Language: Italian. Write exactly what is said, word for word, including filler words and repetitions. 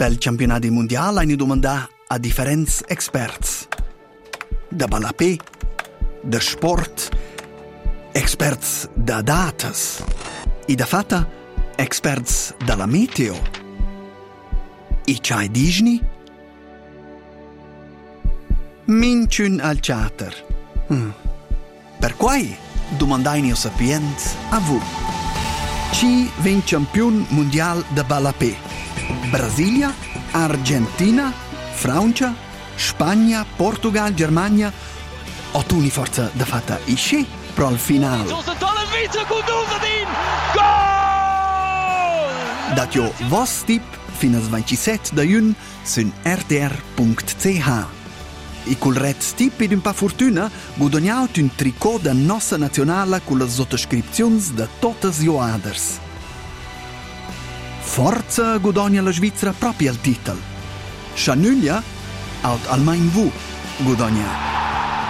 Pel campionati mondiali hanno domandato a differenti experts. Da balapé, da sport, experts da datas e da fatta experts dalla meteo. E c'hai digni? Minciun al chatter. Hmm. Per quai domandai o sapiens a voi. Chi vin campion mondial da balapé? Brasilia, Argentina, Francia, Spagna, Portugal, Germania? O tu ni forza da fatta isce pro al finale? Datio vos tip fino al ventisette da jun sun r t r punct c h. E col red tip ed un pa fortuna guadagnaut un tricot da nostra nazionale con le sottoscrizioni da totes joaders. Forza guadagna la Svizzera proprio al titolo. Scianuglia, aut almain vu guadagna.